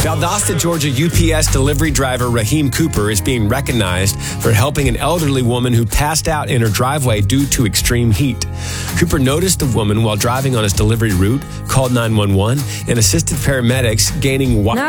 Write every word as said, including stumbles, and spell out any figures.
Valdosta, Georgia U P S delivery driver Raheem Cooper is being recognized for helping an elderly woman who passed out in her driveway due to extreme heat. Cooper noticed the woman while driving on his delivery route, called nine one one, and assisted paramedics gaining...